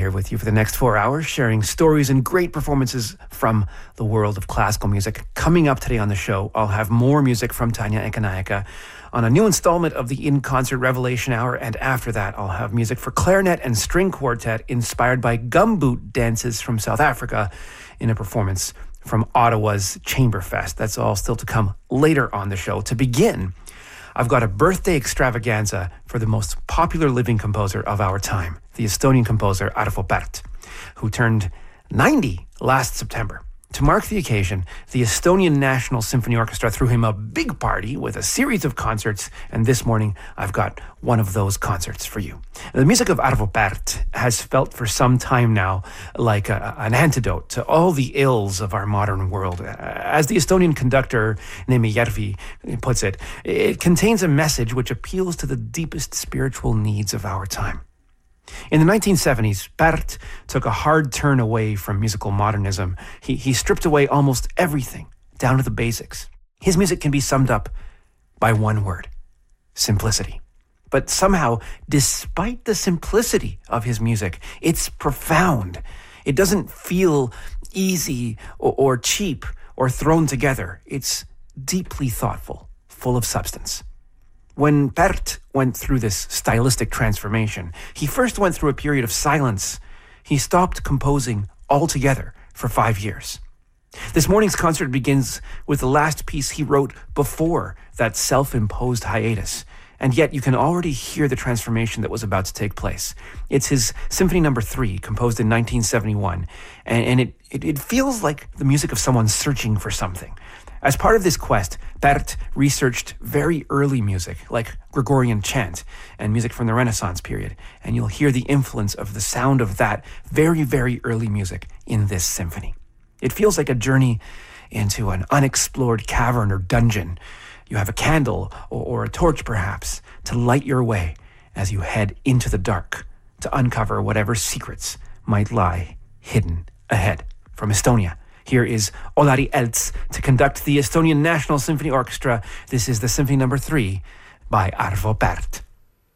here with you for the next 4 hours, sharing stories and great performances from the world of classical music. Coming up today on the show, I'll have more music from Tanya Ekanaika on a new installment of the In Concert Revelation Hour, and after that, I'll have music for clarinet and string quartet inspired by gumboot dances from South Africa in a performance from Ottawa's Chamberfest. That's all still to come later on the show. To begin, I've got a birthday extravaganza for the most popular living composer of our time, the Estonian composer Arvo Pärt, who turned 90 last September. To mark the occasion, the Estonian National Symphony Orchestra threw him a big party with a series of concerts, and this morning I've got one of those concerts for you. The music of Arvo Pärt has felt for some time now like an antidote to all the ills of our modern world. As the Estonian conductor Neeme Järvi puts it, it contains a message which appeals to the deepest spiritual needs of our time. In the 1970s, Pärt took a hard turn away from musical modernism. He stripped away almost everything, down to the basics. His music can be summed up by one word: simplicity. But somehow, despite the simplicity of his music, it's profound. It doesn't feel easy or cheap or thrown together. It's deeply thoughtful, full of substance. When Pärt went through this stylistic transformation, he first went through a period of silence. He stopped composing altogether for 5 years. This morning's concert begins with the last piece he wrote before that self-imposed hiatus, and yet you can already hear the transformation that was about to take place. It's his Symphony No. 3, composed in 1971, and it feels like the music of someone searching for something. As part of this quest, Pärt researched very early music, like Gregorian chant and music from the Renaissance period, and you'll hear the influence of the sound of that very, very early music in this symphony. It feels like a journey into an unexplored cavern or dungeon. You have a candle or a torch, perhaps, to light your way as you head into the dark to uncover whatever secrets might lie hidden ahead. From Estonia, here is Olari Elts to conduct the Estonian National Symphony Orchestra. This is the Symphony No. 3 by Arvo Pärt.